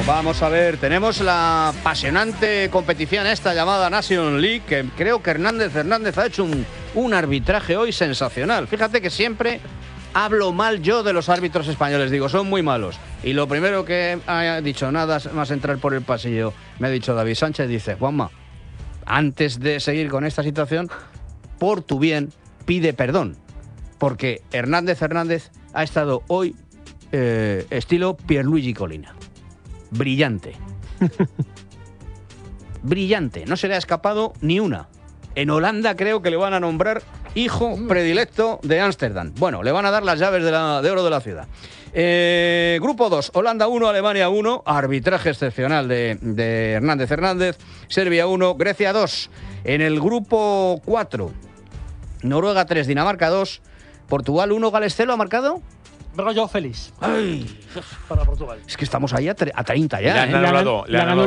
vamos a ver. Tenemos la apasionante competición esta llamada Nation League, que creo que Hernández ha hecho un arbitraje hoy sensacional. Fíjate que siempre hablo mal yo de los árbitros españoles, digo, son muy malos. Y lo primero que ha dicho, nada más entrar por el pasillo, me ha dicho David Sánchez, dice, Juanma, antes de seguir con esta situación, por tu bien, pide perdón. Porque Hernández ha estado hoy estilo Pierluigi Collina. Brillante. Brillante. No se le ha escapado ni una. En Holanda creo que le van a nombrar hijo predilecto de Ámsterdam. Bueno, le van a dar las llaves de oro de la ciudad. Grupo 2, Holanda 1, Alemania 1. Arbitraje excepcional de Hernández. Serbia 1, Grecia 2. En el grupo 4, Noruega 3, Dinamarca 2. Portugal 1, Gales 0 ha marcado. Rollo feliz. ¡Ay! Para Portugal. Es que estamos ahí a 30 ya. Le han anulado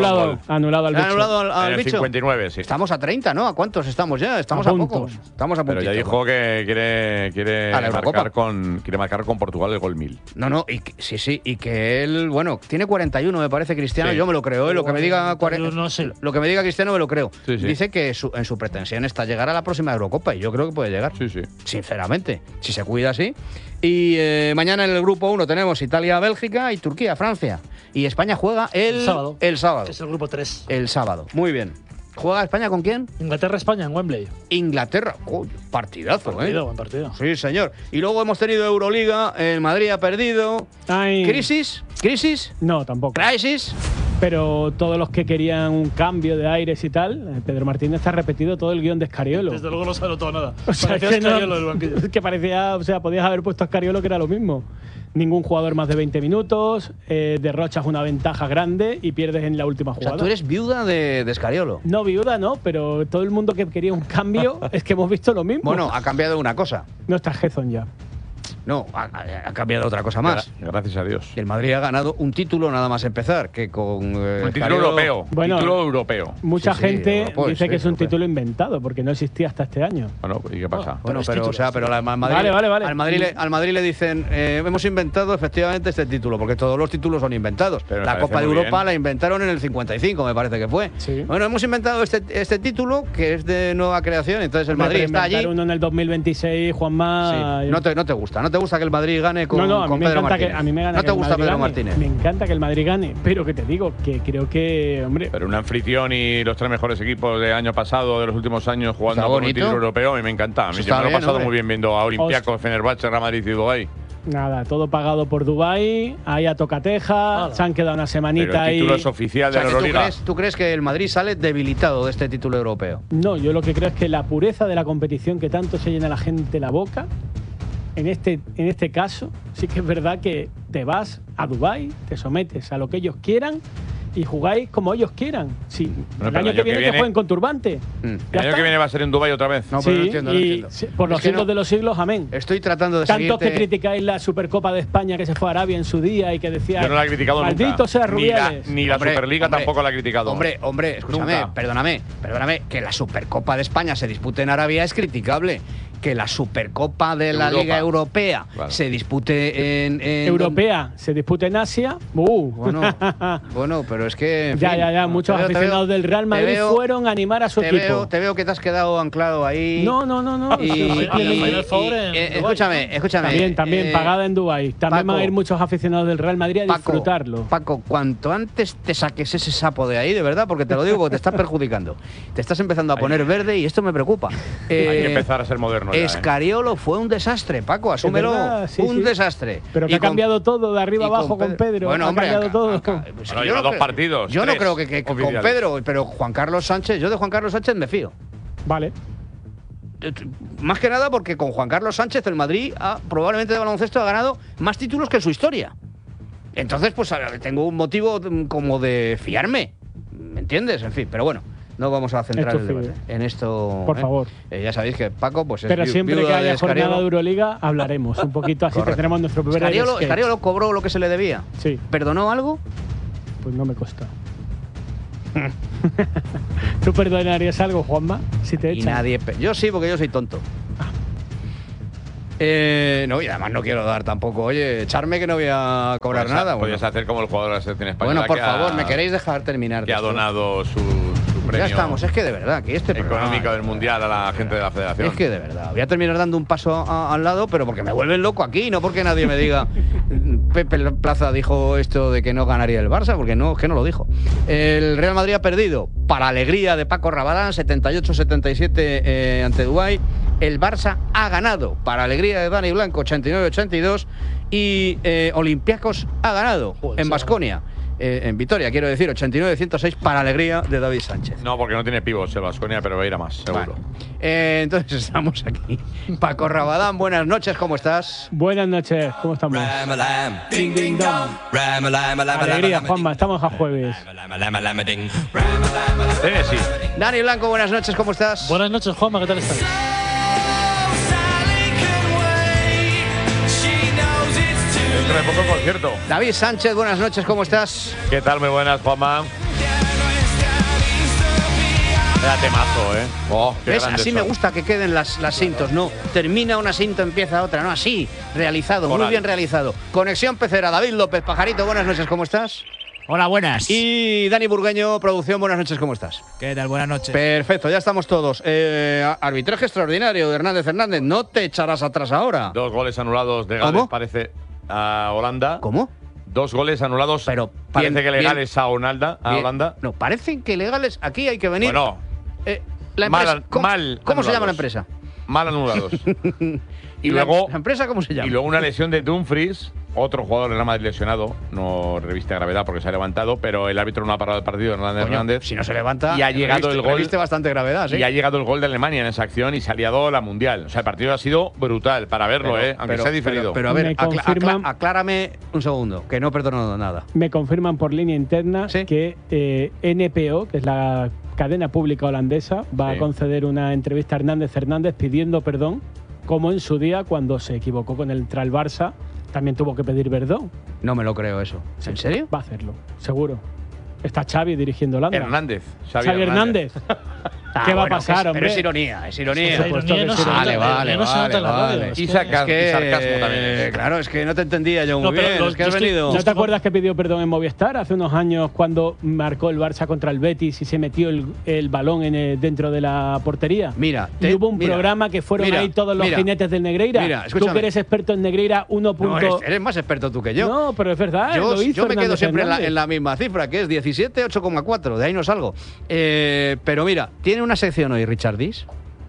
al bicho. Anulado al en el bicho. 59, sí. Estamos a 30, ¿no? ¿A cuántos estamos ya? Estamos a pocos. Estamos a Pero puntito. ya dijo que quiere A la Eurocopa. marcar con Portugal el gol 1000. No, sí, y que él, bueno, tiene 41, me parece, Cristiano, Sí. yo me lo creo, lo que me diga No sé. lo que me diga Cristiano me lo creo. Sí. Dice que en su pretensión está llegar a la próxima Eurocopa y yo creo que puede llegar. Sí. Sinceramente, si se cuida así. Y mañana en el grupo 1 tenemos Italia-Bélgica y Turquía-Francia. Y España juega el sábado. Es el grupo 3. El sábado. Muy bien. ¿Juega España con quién? Inglaterra-España en Wembley. Inglaterra. Coño, partidazo, Buen partido. Sí, señor. Y luego hemos tenido Euroliga, el Madrid ha perdido. Ay. ¿Crisis? No, tampoco. ¿Crisis? Pero todos los que querían un cambio de aires y tal, Pedro Martínez ha repetido todo el guión de Escariolo. Desde luego no se ha notado nada. O sea, Parecía que, no- Escariolo del banquillo. es que parecía, o sea, podías haber puesto a Escariolo que era lo mismo. Ningún jugador más de 20 minutos, derrochas una ventaja grande y pierdes en la última O jugada. sea, tú eres viuda de Escariolo. No, viuda no, pero todo el mundo que quería un cambio es que hemos visto lo mismo. Bueno, ha cambiado una cosa. No está Gezon ya. No, ha cambiado otra cosa más. Gracias a Dios. El Madrid ha ganado un título nada más empezar, que con Un título Escariolo- europeo. Bueno, título europeo. Mucha Sí, sí, gente europeo, dice sí, que es un europeo. título inventado porque no existía hasta este año. Bueno, ¿y qué pasa? Bueno, Tres pero, títulos. o sea, pero al Madrid, Vale. al Madrid le dicen, hemos inventado efectivamente este título, porque todos los títulos son inventados. Pero me La parece Copa de muy Europa bien. la inventaron en el 55, me parece que fue. Sí. Bueno, hemos inventado este título que es de nueva creación, entonces el Madrid está allí. Uno en el 2026, Juanma. Sí. No te gusta que el Madrid gane con, No, a mí con me Pedro encanta Martínez. que a mí me gana no que te el gusta Madrid Pedro gane. Martínez. Me encanta que el Madrid gane, pero que te digo que creo que, hombre, Pero un anfitrión y los tres mejores equipos del año pasado, de los últimos años, jugando Está por un bonito. título europeo, a mí me encanta. A mí Eso siempre está me lo he bien, pasado hombre. muy bien viendo a Olympiacos, Fenerbahce, Real Madrid y Dubái. nada, todo pagado por Dubái, ahí a tocateja, Hala. se han quedado una Pero semanita el ahí. título es oficial O sea, de que la Euroliga. ¿tú crees que el Madrid sale debilitado de este título europeo? No, yo lo que creo es que la pureza de la competición que tanto se llena la gente la boca, en este caso, sí que es verdad que te vas a Dubái, te sometes a lo que ellos quieran y jugáis como ellos quieran. Sí, Bueno, el pero año que viene que jueguen con turbante. Mm. El Ya año está. que viene va a ser en Dubái otra vez. No, Sí, pero no entiendo. y por los Es que siglos no- de los siglos, amén. Estoy tratando de Tantos que seguirte. criticáis la Supercopa de España que se fue a Arabia en su día y que decía Yo no la he criticado nunca. maldito sea Ni Rubiales. ni la Hombre, Superliga hombre, tampoco la he criticado. Hombre, escúchame, Nunca. perdóname, que la Supercopa de España se dispute en Arabia es criticable. Que la Supercopa de la Europa. Liga Europea Claro. se dispute en Europea se disputa en Asia. Bueno, pero es que. en fin, ya. Muchos te veo- aficionados del Real te Madrid veo- fueron a animar a su equipo. Te veo que te has quedado anclado ahí. No. Y, Final Four en Dubái. escúchame. También pagada en Dubái. También Paco, van a ir muchos aficionados del Real Madrid a disfrutarlo. Paco, cuanto antes te saques ese sapo de ahí, de verdad, porque te lo digo, porque te estás perjudicando. Te estás empezando a poner verde y esto me preocupa. Hay que empezar a ser moderno ya, Escariolo fue un desastre, Paco, asúmelo. verdad, sí, un sí. desastre. Pero que Y ha cambiado todo de arriba y abajo con Pedro. Bueno, ha hombre, cambiado todo. Bueno, yo lleva no dos creo- partidos, Yo no tres creo que con oficiales. Pedro, pero Juan Carlos Sánchez, yo de Juan Carlos Sánchez me fío. Vale. Más que nada porque con Juan Carlos Sánchez el Madrid probablemente de baloncesto ha ganado más títulos que en su historia. Entonces, pues tengo un motivo como de fiarme. ¿Me entiendes? En fin, pero bueno, no vamos a centrar Esto el debate en esto. Por favor. Ya sabéis que Paco, pues es Pero siempre viuda que de haya jornada Escariolo. de Euroliga hablaremos un poquito, así Correcto. tendremos nuestro primer sketch. Escariolo cobró lo que se le debía. Sí, ¿Perdonó algo? pues no me consta. ¿Tú perdonarías algo, Juanma? Si te Y echan. nadie. Yo sí, porque yo soy tonto. No, y además no quiero dar tampoco. Oye, echarme que no voy a cobrar nada. Podrías hacer como el jugador de la selección española. Bueno, por favor, ¿me queréis dejar terminar? Que ha donado su premio. Ya estamos, es que de verdad, que este económico programa, del Mundial a la gente de la Federación. Es que de verdad, voy a terminar dando un paso al lado, pero porque me vuelven loco aquí, no porque nadie me diga Pepe Plaza dijo esto de que no ganaría el Barça, porque no, es que no lo dijo. El Real Madrid ha perdido, para alegría de Paco Rabadán, 78-77 ante Dubái. El Barça ha ganado, para alegría de Dani Blanco, 89-82. Y Olympiacos ha ganado en Baskonia. En Vitoria, quiero decir, 89-106 para alegría de David Sánchez. No, porque no tiene pivots el Baskonia, pero va a ir a más, seguro. Vale. Entonces estamos aquí. Paco Rabadán, buenas noches, ¿cómo estás? Buenas noches, ¿cómo estamos? Ding, ding, dong. Alegría, Juanma, estamos a jueves. Sí. Dani Blanco, buenas noches, ¿cómo estás? Buenas noches, Juanma, ¿qué tal estás? Dentro de poco concierto. David Sánchez, buenas noches, ¿cómo estás? ¿Qué tal? Muy buenas, Juanma. Era temazo, ¿eh? Oh, qué ¿Ves? grandes Así me son. gusta que queden las cintos, no. Termina una cinta, empieza otra, no, así, realizado, Coral. muy bien realizado. Conexión Pecera, David López, Pajarito, buenas noches, ¿cómo estás? Hola, buenas. Y Dani Burgueño, producción, buenas noches, ¿cómo estás? ¿Qué tal? Buenas noches. Perfecto, ya estamos todos. Arbitraje extraordinario de Hernández, no te echarás atrás ahora. 2 goles anulados de Gales, ¿Cómo? parece, a Holanda. ¿Cómo? 2 goles anulados. Pero parece bien, que legales bien. a Holanda. Bien. No, parecen que legales, aquí hay que venir. Bueno, la empresa, mal- ¿cómo, mal ¿cómo se llama la anulados. empresa? mal anulados. ¿Y luego, la empresa cómo se llama? Y luego una lesión de Dumfries, otro jugador del Real Madrid lesionado, no reviste gravedad porque se ha levantado, pero el árbitro no ha parado el partido, Hernández. Si no se levanta, y ha llegado el gol. reviste bastante gravedad, ¿sí? Y ha llegado el gol de Alemania en esa acción y se ha liado la Mundial. O sea, el partido ha sido brutal para verlo, aunque sea diferido. Pero a ver, Me confirman- aclárame un segundo, que no he perdonado nada. Me confirman por línea interna ¿Sí? que NPO, que es la cadena pública holandesa, va Sí. a conceder una entrevista a Hernández pidiendo perdón, como en su día cuando se equivocó con el Tral Barça, también tuvo que pedir perdón. No me lo creo eso. ¿En serio? Va a hacerlo, seguro. Está Xavi dirigiendo Holanda. Hernández. Xavi Hernández. ¿Qué va a pasar, hombre? Pero es ironía, es ironía. La ironía no se nota, Vale, la ironía no se nota en la radio. vale. Es Y que- sarcasmo también es. Claro, es que no te entendía yo No, muy pero bien. los- Es que has yo estoy- venido. ¿No te acuerdas que pidió perdón en Movistar hace unos años cuando marcó el Barça contra el Betis y se metió el balón dentro de la portería? Mira, Y hubo un programa que fueron ahí todos los jinetes del Negreira. Mira, Tú escúchame. que eres experto en Negreira, No, eres más experto tú que yo. No, pero es verdad. lo hizo Yo me quedo Hernández siempre Hernández. en la misma cifra, que es 17, 8,4. De ahí no salgo. Pero mira, tiene una sección hoy Richard Dis.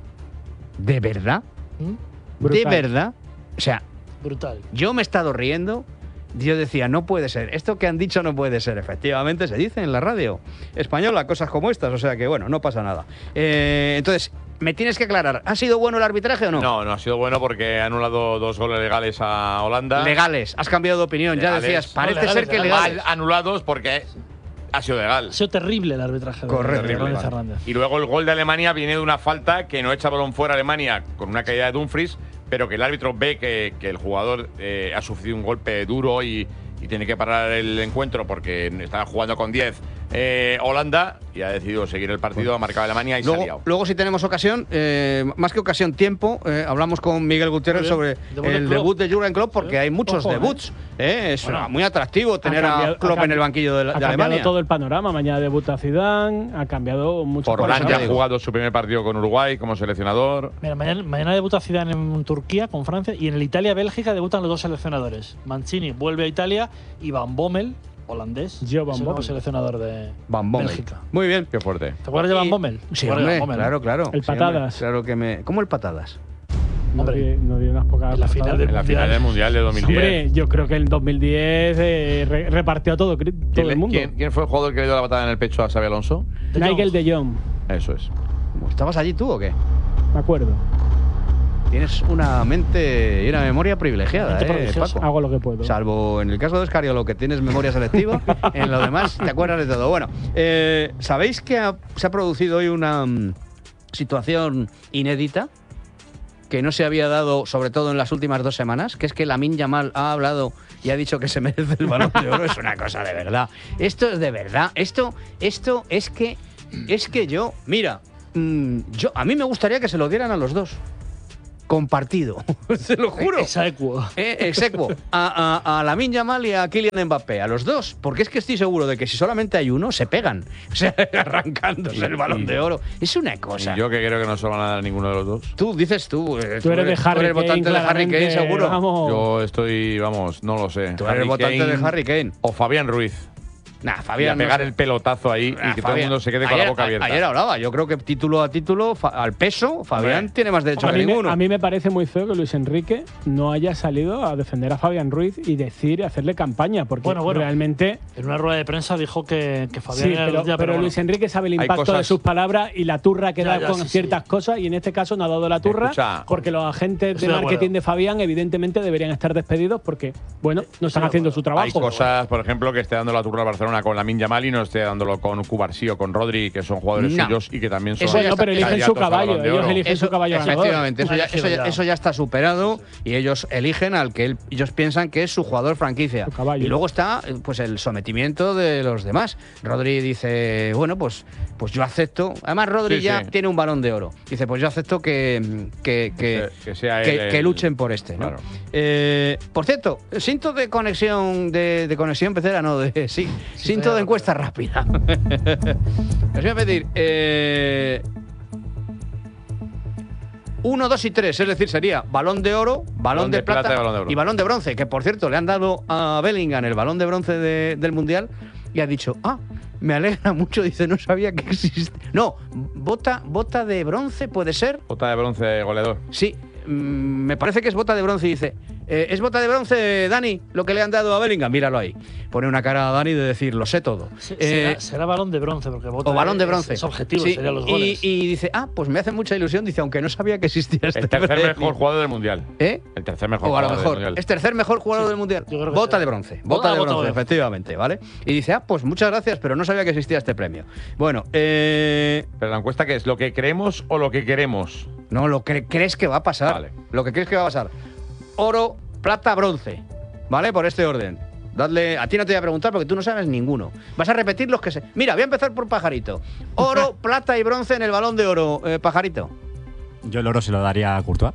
¿De verdad? ¿De Brutal. verdad? O sea, Brutal. yo me he estado riendo. Yo decía, no puede ser. Esto que han dicho no puede ser. Efectivamente, se dice en la radio española cosas como estas. O sea que, bueno, no pasa nada. Entonces, me tienes que aclarar. ¿Ha sido bueno el arbitraje o no? No, no ha sido bueno porque ha anulado 2 goles legales a Holanda. Legales. Has cambiado de opinión. Ya Legales. decías, parece legales, ser que legales. legales. Mal anulados porque ha sido legal. Ha sido terrible el arbitraje Correcto. de Hernández Vale. Hernández. Y luego el gol de Alemania viene de una falta que no echa balón fuera a Alemania con una caída de Dumfries, pero que el árbitro ve que el jugador ha sufrido un golpe duro y tiene que parar el encuentro porque estaba jugando con 10 Holanda y ha decidido seguir el partido, ha marcado Alemania y se ha liado. Luego, si tenemos ocasión, más que ocasión, tiempo, hablamos con Miguel Gutiérrez Muy bien. sobre Debut de el Klopp. debut de Jurgen Klopp, porque hay muchos Ojo, debuts. Es Bueno, muy atractivo tener cambiado- a Klopp ha en el banquillo de Ha cambiado Alemania. todo el panorama. Mañana debuta Zidane, ha cambiado mucho. Por eso Holanda te ha digo. jugado su primer partido con Uruguay como seleccionador. Mira, mañana debuta Zidane en Turquía con Francia y en el Italia-Bélgica debutan los 2 seleccionadores. Mancini vuelve a Italia y Van Bommel, holandés, Joe Van es el nuevo Bommel. seleccionador de Van Bommel. Bélgica. Muy bien. Qué fuerte. ¿Te acuerdas de Van Bommel? Sí, ¿Te acuerdas de hombre, Van Bommel? claro. El Sí, hombre, patadas. claro que me. ¿Cómo el patadas? Hombre. No dio unas pocas. En la final patadas. En la final del Mundial de 2010. Hombre, yo creo que en 2010 repartió a todo el mundo. ¿Quién fue el jugador que le dio la patada en el pecho a Xabi Alonso? De Nigel Jong. de Jong, Eso es. ¿Estabas allí tú o qué? me acuerdo. Tienes una mente y una memoria privilegiada, Mente prodigiosa. Paco? Hago lo que puedo. Salvo en el caso de Escariolo, que tienes memoria selectiva, en lo demás te acuerdas de todo. Bueno, ¿sabéis que se ha producido hoy una situación inédita que no se había dado, sobre todo en las últimas 2 semanas? Que es que Lamine Yamal ha hablado y ha dicho que se merece el Balón de Oro. Es una cosa de verdad. Esto es de verdad. Esto es que yo, mira, a mí me gustaría que se lo dieran a los dos. compartido. Te lo juro. Exequo. Exequo. A Lamine Yamal y a Kylian Mbappé, a los dos. Porque es que estoy seguro de que si solamente hay uno, se pegan. O sea, arrancándose el Balón de Oro. Es una cosa. Y yo que creo que no se lo van a dar a ninguno de los dos. Tú dices tú. Tú eres de Harry Kane, votante de Harry Kane, seguro. Vamos. Yo estoy, vamos, no lo sé. Tú eres el votante de Harry Kane. O Fabián Ruiz. Nah, Y Fabián. a pegar no sé. el pelotazo ahí y que todo el mundo se quede con la boca abierta. Ayer hablaba, yo creo que título a título, al peso, Fabián tiene más derecho A que mí, ninguno. a mí me parece muy feo que Luis Enrique no haya salido a defender a Fabián Ruiz y decir, hacerle campaña, porque Bueno. realmente. En una rueda de prensa dijo que Fabián Sí, era pero, el día, pero bueno. Luis Enrique sabe el Hay impacto de cosas- sus palabras y la turra que Ya, da ya, con sí, ciertas sí. cosas, y en este caso no ha dado la turra, Escucha, porque los agentes estoy de de acuerdo. marketing de Fabián evidentemente deberían estar despedidos porque, bueno, no están de haciendo acuerdo. su trabajo. Hay cosas, por ejemplo, que esté dando la turra al Barcelona con Lamine Yamal y no esté dándolo con Cubarsí o con Rodri, que son jugadores No. suyos y que también son Eso ya No, pero eligen su candidatos a caballo, Balón de ellos Oro. eligen su caballo ganador. Efectivamente, Ya. eso ya está superado y ellos eligen al que ellos piensan que es su jugador franquicia. Su caballo. Y luego está pues el sometimiento de los demás. Rodri dice, bueno, pues yo acepto. Además, Rodri Sí, ya sí. tiene un Balón de Oro. Dice, pues yo acepto que sea él que el- luchen por este. ¿no? Claro. Por cierto, cinto de conexión de conexión pecera, no, sí, cinto de encuesta rápida. Les voy a pedir 1, 2 y 3, es decir, sería Balón de Oro, Balón de Plata y Balón de Oro. y Balón de Bronce, que por cierto le han dado a Bellingham el Balón de Bronce del Mundial y ha dicho, me alegra mucho, dice, no sabía que existe. No, bota de bronce, ¿puede ser? Bota de bronce goleador. Sí, me parece que es bota de bronce y dice, ¿es bota de bronce, Dani, lo que le han dado a Bellingham? Míralo ahí. Pone una cara a Dani de decir, lo sé todo. Será balón de bronce, porque O balón de bronce. Es objetivo, Sí, serían los goles. y dice, pues me hace mucha ilusión, dice, aunque no sabía que existía este El tercer premio. mejor jugador del mundial. ¿Eh? El tercer mejor O a lo jugador del mejor, mundial. es tercer mejor jugador del Mundial. yo creo que Bota sí. de bronce. Bota Bota de de bronce, bronce. efectivamente, ¿vale? Y dice, pues muchas gracias, pero no sabía que existía este premio. Bueno, Pero la encuesta, ¿qué es? ¿Lo que creemos o lo que queremos? no, lo que crees que va a pasar. Vale. Lo que crees que va a pasar. Oro, plata, bronce. ¿Vale? Por este orden. Dadle, a ti no te voy a preguntar porque tú no sabes ninguno. Vas a repetir los que sé. Mira, voy a empezar por Pajarito. Oro, plata y bronce en el Balón de Oro, Pajarito. Yo el oro se lo daría a Courtois.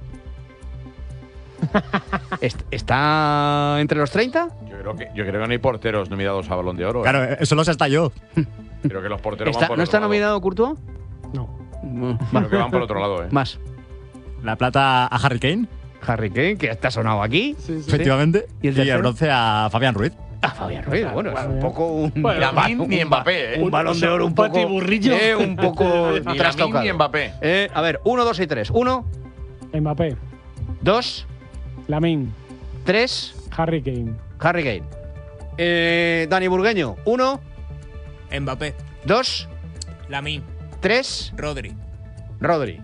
¿Está entre los 30? Yo creo que no hay porteros nominados a Balón de Oro. Claro, eso lo sé hasta yo. Creo que los porteros van por ¿No está otro lado. nominado Courtois? No. Creo que van por otro lado, ¿eh? Más. La plata a Harry Kane, Harry Kane, que te ha sonado aquí. efectivamente. ¿Y el tercero? bronce a Fabián Ruiz. Fabián Ruiz, bueno, es un poco un. Bueno, Lamine ni Mbappé, ¿eh? Un Balón de Oro un poco. patiburrillo. Un poco Ni Lamine trastocado. ni Mbappé. A ver, 1, 2 y 3. 1, Mbappé, 2, Lamine, 3, Harry Kane. Harry Kane. Dani Burgueño, 1, Mbappé, 2, Lamine, 3, Rodri. Rodri.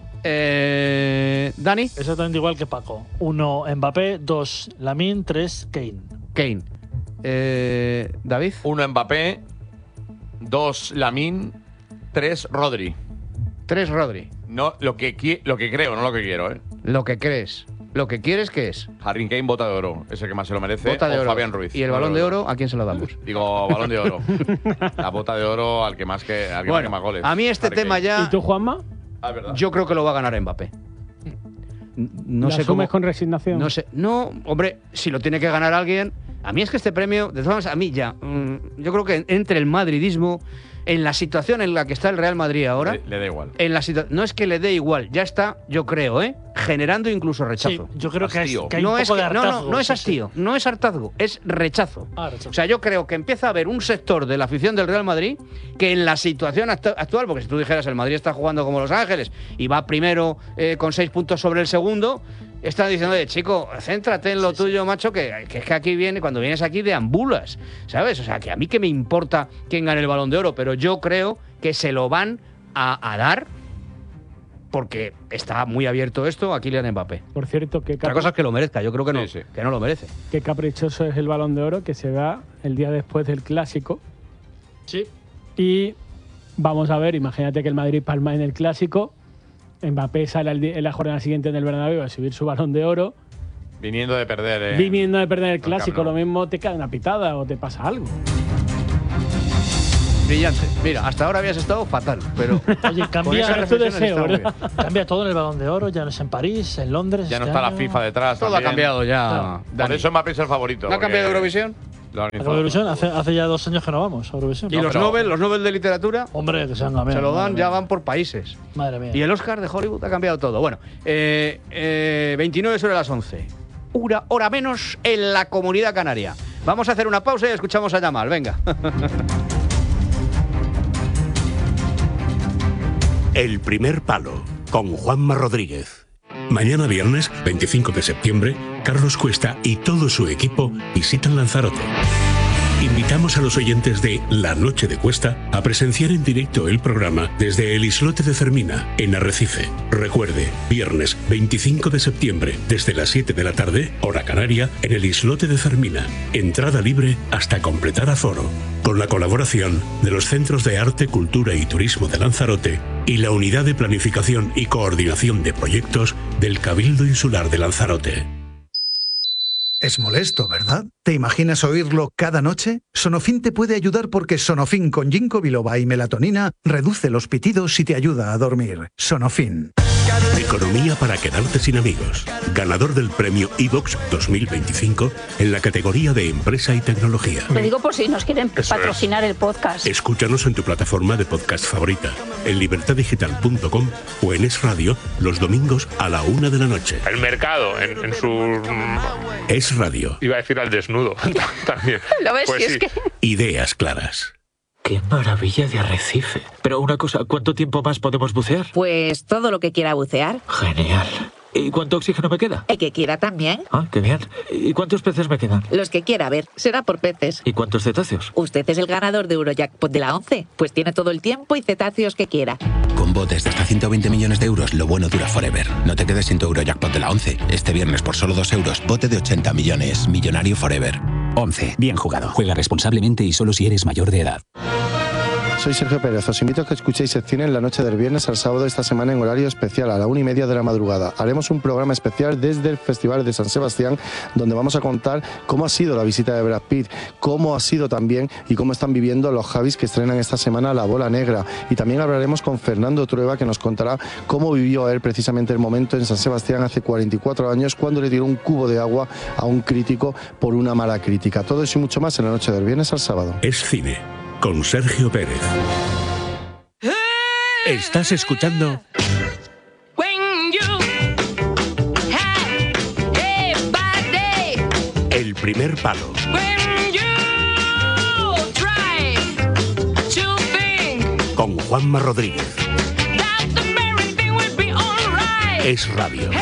Dani, Exactamente igual que Paco. 1 Mbappé, 2 Lamine, 3 Kane. Kane. David, 1 Mbappé, 2 Lamine, 3 Rodri. 3 Rodri. No, lo que creo, no lo que quiero, ¿eh? Lo que crees. Lo que quieres, ¿qué es? Harry Kane, bota de oro. Ese que más se lo merece. Bota de o oro. Fabián Ruiz. ¿Y el Balón de Oro a quién se lo damos? Digo, Balón de Oro. La bota de oro al que más marque más goles. a mí este Harry tema Kane. ya. ¿Y tú, Juanma? Ah, es verdad. Yo creo que lo va a ganar Mbappé. No ¿Lo sé asumes cómo. con resignación? No sé. No, hombre, si lo tiene que ganar alguien. A mí es que este premio, de todas maneras, a mí ya. Yo creo que entre el madridismo, en la situación en la que está el Real Madrid ahora. Le da igual. No es que le dé igual, ya está, yo creo, generando incluso Sí, rechazo. yo creo que Hastío. hay no un es poco que- de hartazgo. no es sí, sí. hastío, no es hartazgo, es rechazo. Rechazo. O sea, yo creo que empieza a haber un sector de la afición del Real Madrid que en la situación actual, porque si tú dijeras el Madrid está jugando como Los Ángeles y va primero con 6 puntos sobre el segundo, están diciendo, oye, chico, céntrate en lo tuyo, macho, que es que aquí cuando vienes aquí deambulas, ¿sabes? O sea, que a mí que me importa quién gane el Balón de Oro, pero yo creo que se lo van a dar porque está muy abierto esto a Kylian Mbappé. Por cierto, Otra cosa es que lo merezca, yo creo que no, Sí, sí. que no lo merece. qué caprichoso es el Balón de Oro que se da el día después del Clásico. Sí. Y vamos a ver, imagínate que el Madrid palma en el Clásico, Mbappé sale en la jornada siguiente en el Bernabéu a subir su Balón de Oro, Viniendo de perder. viniendo de perder el el Camp Clásico, Nou. lo mismo te cae una pitada o te pasa algo. Brillante. Mira, hasta ahora habías estado fatal, pero Oye, con cambia, esa tu reflexión deseo, está muy ¿verdad? bien. cambia todo en el Balón de Oro, ya no es en París, en Londres. Ya no este está la año. FIFA detrás. Todo ha también. cambiado ya. Claro. Por Dani. eso Mbappé es el favorito. ¿No ha cambiado porque Eurovisión? lo han ¿A informado. Eurovisión? Hace ya 2 años que no vamos a Eurovisión. ¿Y los Nobel de literatura? Hombre, que se han cambiado. Se lo dan, madre ya mía. van por países. Madre mía. Y el Oscar de Hollywood ha cambiado todo. Bueno, 29 sobre las 11. Una hora menos en la Comunidad Canaria. Vamos a hacer una pausa y escuchamos a Yamal. Venga. El primer palo, con Juanma Rodríguez. Mañana viernes, 25 de septiembre, Carlos Cuesta y todo su equipo visitan Lanzarote. Invitamos a los oyentes de La Noche de Cuesta a presenciar en directo el programa desde el islote de Cermina, en Arrecife. Recuerde, viernes 25 de septiembre, desde las 7 de la tarde, hora canaria, en el islote de Cermina. Entrada libre hasta completar aforo. Con la colaboración de los Centros de Arte, Cultura y Turismo de Lanzarote y la Unidad de Planificación y Coordinación de Proyectos del Cabildo Insular de Lanzarote. Es molesto, ¿verdad? ¿Te imaginas oírlo cada noche? Sonofin te puede ayudar porque Sonofin con ginkgo biloba y melatonina reduce los pitidos y te ayuda a dormir. Sonofin. Economía para quedarte sin amigos. Ganador del premio iVox 2025 en la categoría de Empresa y Tecnología. Lo digo por si nos quieren Eso patrocinar el podcast. Escúchanos en tu plataforma de podcast favorita, en libertadigital.com o en Es Radio los domingos a la 1 de la noche. El mercado, en su... Es Radio. Iba a decir al desnudo también. ¿Lo ves? Pues Si es sí. que... Ideas claras. ¡Qué maravilla de arrecife! Pero una cosa, ¿cuánto tiempo más podemos bucear? Pues todo lo que quiera bucear. Genial. ¿Y cuánto oxígeno me queda? El que quiera también. Ah, qué bien. ¿Y cuántos peces me quedan? Los que quiera, a ver, será por peces. ¿Y cuántos cetáceos? Usted es el ganador de Eurojackpot de la 11. Pues tiene todo el tiempo y cetáceos que quiera. Con botes de hasta 120 millones de euros, lo bueno dura forever. No te quedes sin tu Eurojackpot de la 11. Este viernes por solo 2 euros, bote de 80 millones. Millonario forever. 11. Bien jugado. Juega responsablemente y solo si eres mayor de edad. Soy Sergio Pérez. Os invito a que escuchéis el cine en la noche del viernes al sábado esta semana en horario especial a la 1:30 de la madrugada. Haremos un programa especial desde el Festival de San Sebastián, donde vamos a contar cómo ha sido la visita de Brad Pitt, cómo ha sido también y cómo están viviendo los Javis que estrenan esta semana La Bola Negra. Y también hablaremos con Fernando Trueba, que nos contará cómo vivió él precisamente el momento en San Sebastián hace 44 años cuando le tiró un cubo de agua a un crítico por una mala crítica. Todo eso y mucho más en la noche del viernes al sábado. Es cine, con Sergio Pérez. Estás escuchando El primer palo. Con Juanma Rodríguez. Es Radio.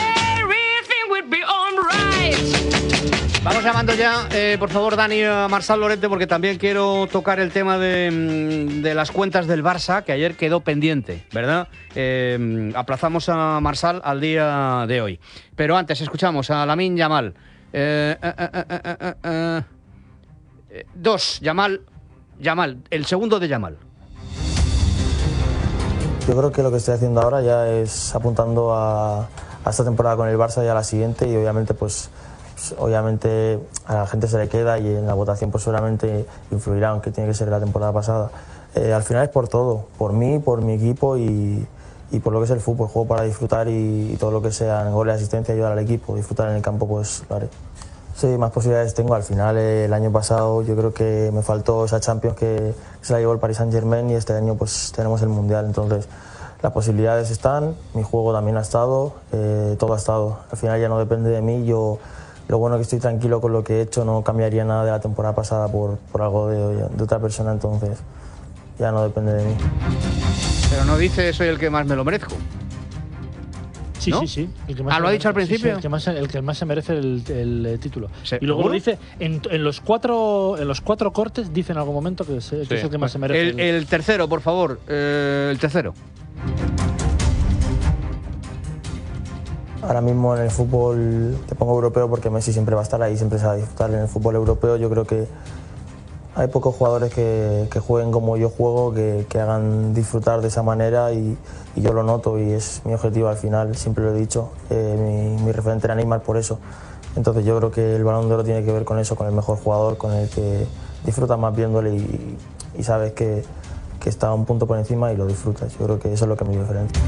Vamos llamando ya, por favor, Dani, a Marsal Lorente, porque también quiero tocar el tema de las cuentas del Barça, que ayer quedó pendiente, ¿verdad? Aplazamos a Marsal al día de hoy. Pero antes escuchamos a Lamine Yamal. Yamal, el segundo de Yamal. Yo creo que lo que estoy haciendo ahora ya es apuntando a esta temporada con el Barça y a la siguiente, y obviamente obviamente a la gente se le queda y en la votación pues seguramente influirá, aunque tiene que ser la temporada pasada. Al final es por todo, por mí, por mi equipo y por lo que es el fútbol. Juego para disfrutar y todo lo que sea en goles, asistencia, ayudar al equipo, disfrutar en el campo, pues lo haré. Sí, más posibilidades tengo. Al final el año pasado yo creo que me faltó esa Champions que se la llevó el Paris Saint-Germain y este año pues tenemos el Mundial. Entonces las posibilidades están, mi juego también ha estado, todo ha estado. Al final ya no depende de mí. Lo bueno es que estoy tranquilo con lo que he hecho, no cambiaría nada de la temporada pasada por algo de otra persona, entonces ya no depende de mí. Pero no dice soy el que más me lo merezco. Sí, ¿no? sí. El que más ¿lo ha dicho al principio? Sí, el que más se merece el título. Y luego ¿seguro? lo dice, en los cuatro cortes dice en algún momento que es el que más se merece. El tercero, por favor. El tercero. Ahora mismo en el fútbol te pongo europeo porque Messi siempre va a estar ahí, siempre se va a disfrutar. En el fútbol europeo yo creo que hay pocos jugadores que jueguen como yo juego, que hagan disfrutar de esa manera y yo lo noto y es mi objetivo al final, siempre lo he dicho. Mi referente era Neymar por eso. Entonces yo creo que el Balón de Oro tiene que ver con eso, con el mejor jugador, con el que disfrutas más viéndole y sabes que está un punto por encima y lo disfrutas. Yo creo que eso es lo que me diferencia.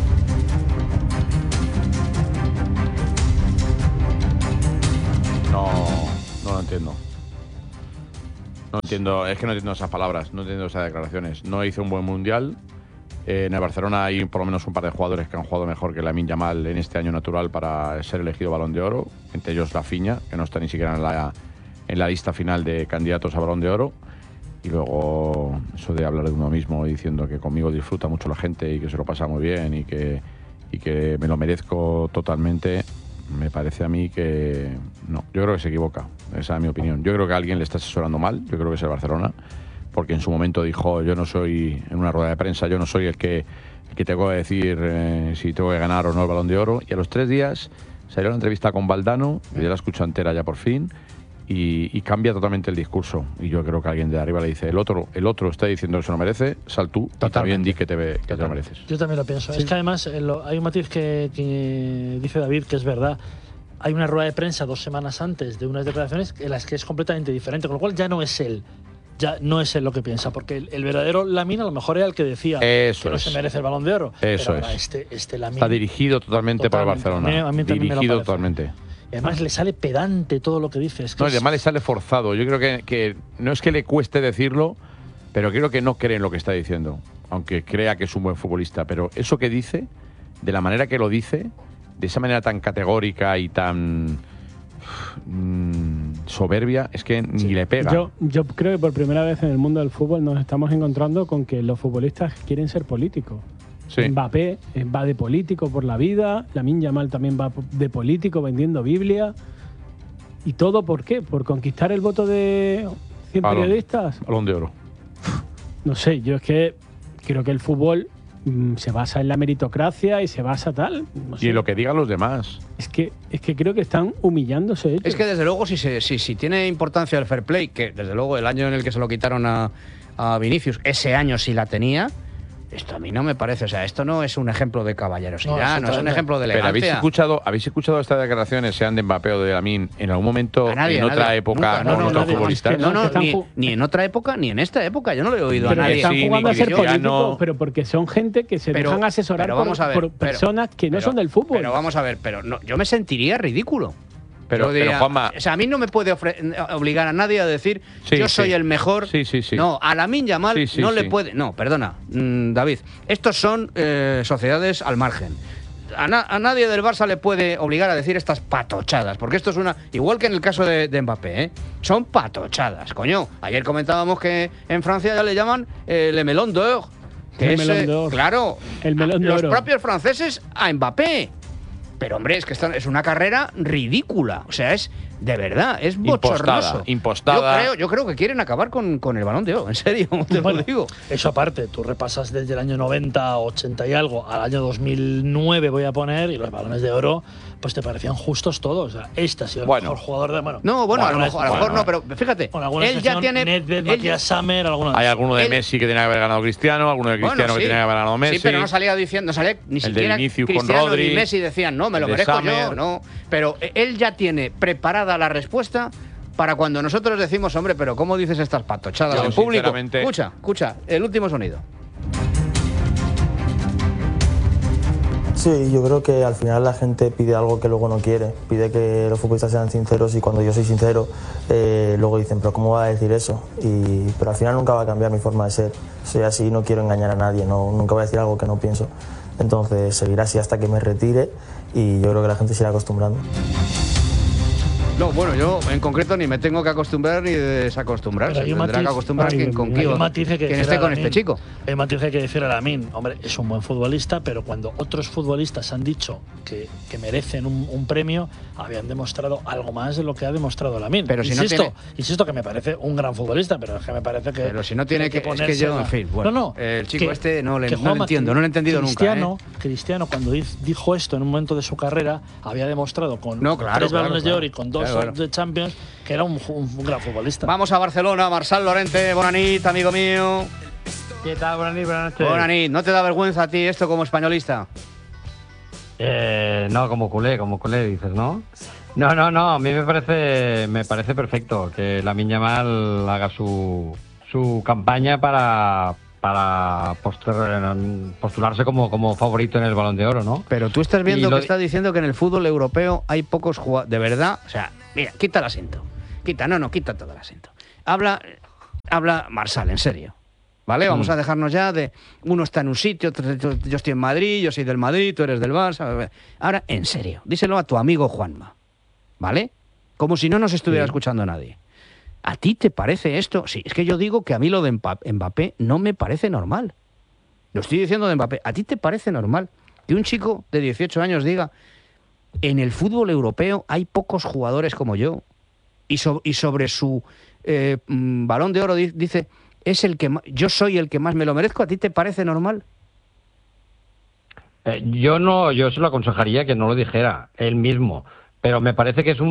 No lo entiendo. No entiendo, es que no entiendo esas palabras, no entiendo esas declaraciones. No hizo un buen mundial. En el Barcelona hay por lo menos un par de jugadores que han jugado mejor que Lamine Yamal en este año natural para ser elegido Balón de Oro, entre ellos Rafinha, que no está ni siquiera en la lista final de candidatos a Balón de Oro. Y luego eso de hablar de uno mismo diciendo que conmigo disfruta mucho la gente y que se lo pasa muy bien y que me lo merezco totalmente, me parece a mí que no. Yo creo que se equivoca, esa es mi opinión. Yo creo que alguien le está asesorando mal, yo creo que es el Barcelona, porque en su momento dijo, yo no soy, en una rueda de prensa, yo no soy el que tengo que decir si tengo que ganar o no el Balón de Oro. Y a los 3 días salió la entrevista con Valdano, que yo la escucho entera ya por fin, y cambia totalmente el discurso. Y yo creo que alguien de arriba le dice, el otro está diciendo que se lo merece, sal tú y también di que te lo mereces. Yo también lo pienso. Sí. Es que además hay un matiz que dice David que es verdad. Hay una rueda de prensa 2 semanas antes de unas declaraciones en las que es completamente diferente, con lo cual ya no es él. Ya no es él lo que piensa, porque el verdadero Lamine a lo mejor era el que decía eso que no se merece el Balón de Oro. Eso pero ahora es. Este Lamine está dirigido totalmente por el Barcelona. A mí dirigido totalmente. Y además le sale pedante todo lo que dice. Es que no, y además le sale forzado. Yo creo que no es que le cueste decirlo, pero creo que no cree en lo que está diciendo, aunque crea que es un buen futbolista. Pero eso que dice, de la manera que lo dice, de esa manera tan categórica y tan soberbia, es que ni le pega. Yo creo que por primera vez en el mundo del fútbol nos estamos encontrando con que los futbolistas quieren ser políticos. Sí. Mbappé va de político por la vida, Lamine Yamal también va de político vendiendo Biblia. ¿Y todo por qué? ¿Por conquistar el voto de 100 periodistas? Balón de Oro. No sé, yo es que creo que el fútbol se basa en la meritocracia y se basa tal. No sé. Y en lo que digan los demás. Es que creo que están humillándose ellos. Es que desde luego si tiene importancia el fair play, que desde luego el año en el que se lo quitaron a Vinicius, ese año sí la tenía. Esto a mí no me parece, o sea, esto no es un ejemplo de caballerosidad, no es un ejemplo de elegancia. Pero ¿habéis escuchado estas declaraciones, sean de Mbappé o de Lamine, en algún momento, en otra época, con otros futbolistas? Ni en otra época, ni en esta época, yo no lo he oído a nadie. Están jugando a ser políticos, pero porque son gente que se dejan asesorar por personas que no son del fútbol. Pero vamos a ver, yo me sentiría ridículo. Pero Juanma, o sea, a mí no me puede obligar a nadie a decir yo soy el mejor. Sí. No, a Lamine Yamal no le puede. No, perdona, David. Estos son sociedades al margen. A nadie del Barça le puede obligar a decir estas patochadas, porque esto es una. Igual que en el caso de Mbappé, son patochadas, coño. Ayer comentábamos que en Francia ya le llaman le melon d'or. Claro, el melón de oro. Los propios franceses a Mbappé. Pero, hombre, es que es una carrera ridícula. O sea, es de verdad, es bochornoso. Impostada. Yo creo que quieren acabar con el Balón de Oro, en serio, te lo digo. Eso aparte, tú repasas desde el año 90, 80 y algo, al año 2009 voy a poner, y los Balones de Oro, pues te parecían justos todos. O sea, este ha sido el mejor jugador de... a lo mejor no, pero fíjate, él ya tiene... Nedved, Matías Sammer, hay alguno de Messi que tenía que haber ganado Cristiano, alguno de Cristiano que tenía que haber ganado Messi. Sí, pero no salía ni siquiera Cristiano ni Messi decían, no, me lo merezco yo, no. Pero él ya tiene preparada la respuesta para cuando nosotros decimos, hombre, pero ¿cómo dices estas patochadas en público? Escucha, el último sonido. Sí, yo creo que al final la gente pide algo que luego no quiere. Pide que los futbolistas sean sinceros y cuando yo soy sincero, luego dicen, pero ¿cómo va a decir eso? Pero al final nunca va a cambiar mi forma de ser. Soy así, no quiero engañar a nadie, nunca voy a decir algo que no pienso. Entonces seguirá así hasta que me retire y yo creo que la gente se irá acostumbrando. No, bueno, yo en concreto ni me tengo que acostumbrar ni desacostumbrar. Se tendrá que acostumbrar quien esté con este chico. Hay un matiz que hay que decir a Lamine. Hombre, es un buen futbolista, pero cuando otros futbolistas han dicho que merecen un premio, habían demostrado algo más de lo que ha demostrado Lamine. Pero si insisto que me parece un gran futbolista, pero es que me parece que... Pero si no tiene que ponerse... Es que yo, en fin, bueno, el chico no lo entiendo, no lo he entendido nunca. Cristiano, cuando dijo esto en un momento de su carrera, había demostrado con 3 Balones de Oro y con 2 de Champions, que era un gran futbolista. Vamos a Barcelona, Marçal Llorente, bona nit, amigo mío. ¿Qué tal? Buenas noches. Buenas nit. ¿No te da vergüenza a ti esto como españolista? No, como culé dices, ¿no? No, a mí me parece perfecto que Lamine Yamal haga su campaña para postularse como favorito en el Balón de Oro, ¿no? Pero tú estás viendo que está diciendo que en el fútbol europeo hay pocos jugadores. De verdad, o sea, mira, quita el asiento. Quita todo el asiento. Habla Marsal, en serio. ¿Vale? Vamos a dejarnos ya de... Uno está en un sitio, yo estoy en Madrid, yo soy del Madrid, tú eres del Barça. Ahora, en serio, díselo a tu amigo Juanma. ¿Vale? Como si no nos estuviera escuchando nadie. ¿A ti te parece esto? Sí, es que yo digo que a mí lo de Mbappé no me parece normal. Lo estoy diciendo de Mbappé. ¿A ti te parece normal que un chico de 18 años diga en el fútbol europeo hay pocos jugadores como yo? Y sobre su Balón de Oro dice... yo soy el que más me lo merezco. ¿A ti te parece normal? Yo se lo aconsejaría que no lo dijera él mismo, pero me parece que es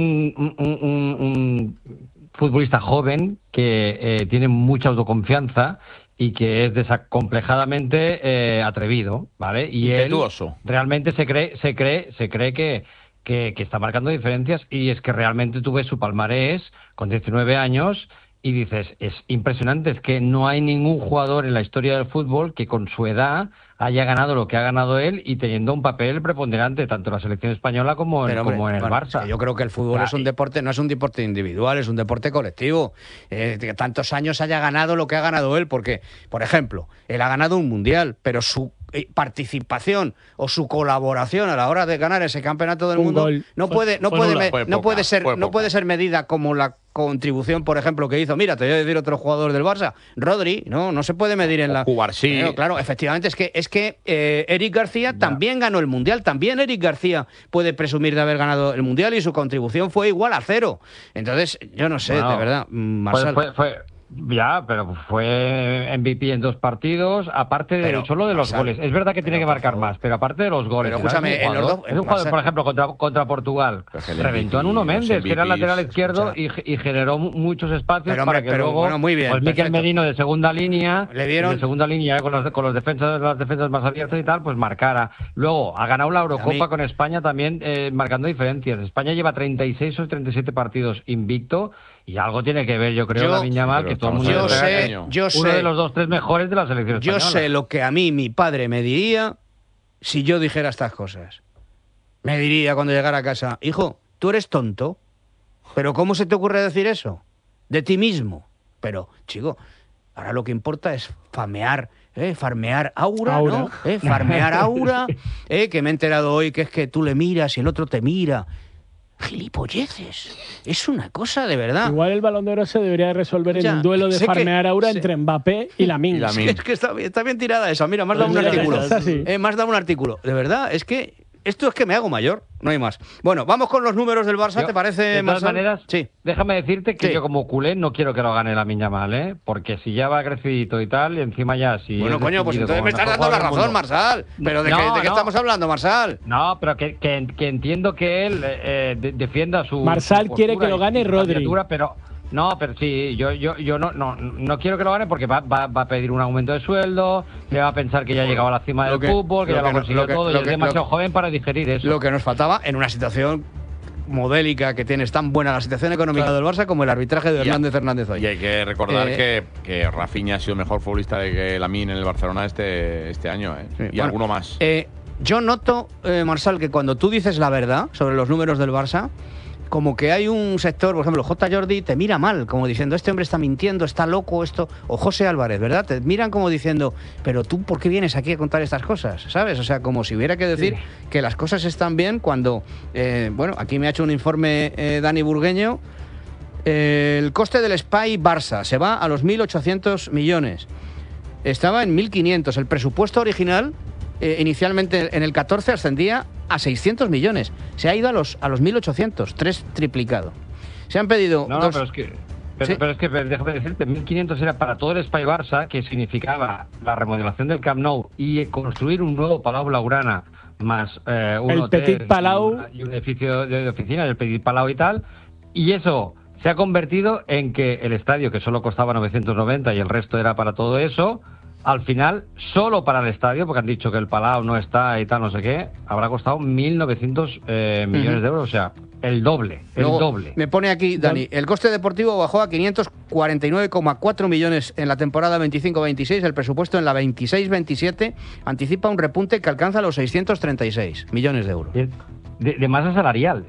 un futbolista joven que tiene mucha autoconfianza y que es desacomplejadamente atrevido, ¿vale? Y él realmente se cree que está marcando diferencias, y es que realmente tú ves su palmarés con 19 años y dices, es impresionante, es que no hay ningún jugador en la historia del fútbol que con su edad haya ganado lo que ha ganado él y teniendo un papel preponderante tanto en la selección española como en el Barça. Yo creo que el fútbol es un deporte, no es un deporte individual, es un deporte colectivo. Que tantos años haya ganado lo que ha ganado él, porque, por ejemplo, él ha ganado un mundial, pero su participación o su colaboración a la hora de ganar ese campeonato del mundo no puede ser medida como la contribución, por ejemplo, que hizo. Mira, te voy a decir otro jugador del Barça, Rodri, no se puede medir en la... Cubarsí. Claro, efectivamente, es que Eric García también ganó el mundial, también Eric García puede presumir de haber ganado el mundial y su contribución fue igual a 0. Entonces, yo no sé, de verdad, Marsal. Ya, pero fue MVP en 2 partidos, aparte de solo de los goles. Es verdad que tiene que marcar más, pero aparte de los goles. Pero escúchame, es un jugador, por ejemplo, contra Portugal. Reventó a Nuno Méndez, que era el lateral izquierdo, y generó muchos espacios para que luego muy bien, pues Mikel Merino de segunda línea, con las defensas más abiertas y tal, pues marcara. Luego ha ganado la Eurocopa con España también, marcando diferencias. España lleva 36 o 37 partidos invicto. Y algo tiene que ver, yo creo, Lamine Yamal, que todo el mundo uno de los 2-3 mejores de la selección española. Yo sé lo que a mí mi padre me diría si yo dijera estas cosas. Me diría cuando llegara a casa, hijo, tú eres tonto, pero ¿cómo se te ocurre decir eso? De ti mismo. Pero, chico, ahora lo que importa es farmear aura, ¿no? Farmear aura, que me he enterado hoy que es que tú le miras y el otro te mira. Gilipolleces. Es una cosa de verdad. Igual el Balón de Oro se debería resolver en un duelo de farmear aura entre Mbappé y Lamine. Es que está bien tirada esa. Mira, me has dado un artículo. De verdad, es que esto es que me hago mayor. No hay más. Bueno, vamos con los números del Barça, ¿te parece? De todas maneras, déjame decirte que yo como culé no quiero que lo gane Lamine Yamal, ¿eh? Porque si ya va crecidito y tal, y encima ya... Bueno, coño, pues entonces me estás dando la razón, Marsal. ¿Pero de qué estamos hablando, Marsal? No, pero que entiendo que él defienda su... Marsal quiere que lo gane Rodri. Pero... No, pero sí, yo no quiero que lo gane porque va a pedir un aumento de sueldo, le va a pensar que ya ha llegado a la cima del fútbol, que ya lo ha conseguido todo, y es demasiado joven para digerir eso. Lo que nos faltaba en una situación modélica que tienes tan buena la situación económica del Barça como el arbitraje de Hernández hoy. Y hay que recordar que Rafinha ha sido mejor futbolista de que Lamine en el Barcelona este año, y alguno más. Yo noto, Marsal, que cuando tú dices la verdad sobre los números del Barça, como que hay un sector, por ejemplo, J. Jordi te mira mal, como diciendo, este hombre está mintiendo, está loco, esto, o José Álvarez, ¿verdad? Te miran como diciendo, pero tú, ¿por qué vienes aquí a contar estas cosas? ¿Sabes? O sea, como si hubiera que decir que las cosas están bien cuando, bueno, aquí me ha hecho un informe Dani Burgueño, el coste del SPY Barça se va a los 1.800 millones, estaba en 1.500, el presupuesto original inicialmente en el 14 ascendía a 600 millones. Se ha ido a los 1.800, 3 triplicado. Se han pedido... pero es que déjame decirte, 1.500 era para todo el Espai Barça, que significaba la remodelación del Camp Nou y construir un nuevo Palau Blaugrana, más un hotel, Petit Palau y un edificio de oficina, el Petit Palau y tal, y eso se ha convertido en que el estadio, que solo costaba 990 y el resto era para todo eso, al final, solo para el estadio, porque han dicho que el Palau no está y tal, no sé qué, habrá costado 1.900 millones de euros. O sea, el doble. Me pone aquí, Dani, el coste deportivo bajó a 549,4 millones en la temporada 25-26, el presupuesto en la 26-27 anticipa un repunte que alcanza los 636 millones de euros. De masa salarial,